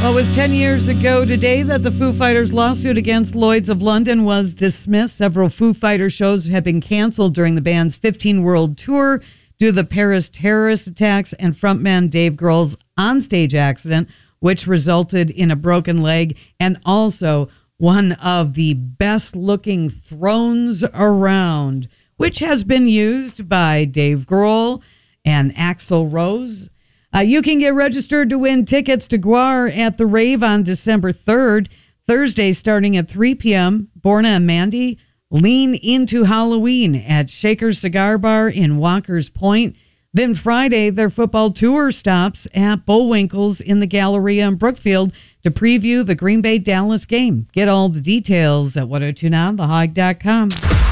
Well, it was 10 years ago today that the Foo Fighters lawsuit against Lloyd's of London was dismissed. Several Foo Fighters shows have been canceled during the band's 15 world tour due to the Paris terrorist attacks and frontman Dave Grohl's onstage accident, which resulted in a broken leg and also one of the best-looking thrones around, which has been used by Dave Grohl and Axl Rose. You can get registered to win tickets to Gwar at the Rave on December 3rd. Thursday, starting at 3 p.m., Borna and Mandy lean into Halloween at Shaker's Cigar Bar in Walker's Point. Then Friday, their football tour stops at Bullwinkle's in the Galleria in Brookfield to preview the Green Bay-Dallas game. Get all the details at 1029thehog.com.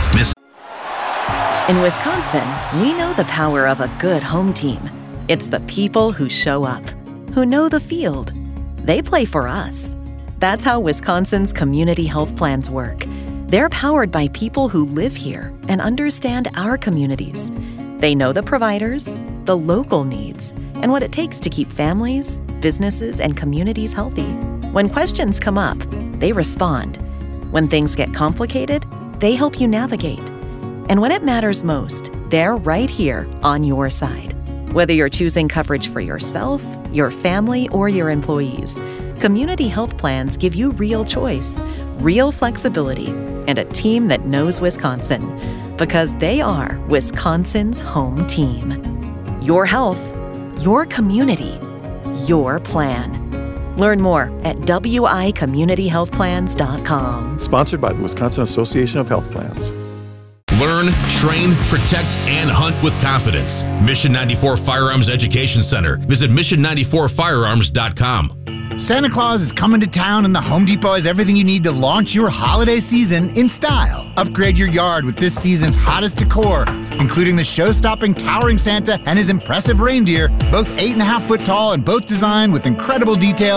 In Wisconsin, we know the power of a good home team. It's the people who show up, who know the field. They play for us. That's how Wisconsin's community health plans work. They're powered by people who live here and understand our communities. They know the providers, the local needs, and what it takes to keep families, businesses, and communities healthy. When questions come up, they respond. When things get complicated, they help you navigate. And when it matters most, they're right here on your side. Whether you're choosing coverage for yourself, your family, or your employees, community health plans give you real choice, real flexibility, and a team that knows Wisconsin, because they are Wisconsin's home team. Your health, your community, your plan. Learn more at wicommunityhealthplans.com. Sponsored by the Wisconsin Association of Health Plans. Learn, train, protect, and hunt with confidence. Mission 94 Firearms Education Center. Visit mission94firearms.com. Santa Claus is coming to town, and the Home Depot has everything you need to launch your holiday season in style. Upgrade your yard with this season's hottest decor, including the show-stopping towering Santa and his impressive reindeer, both 8.5 foot tall and both designed with incredible detail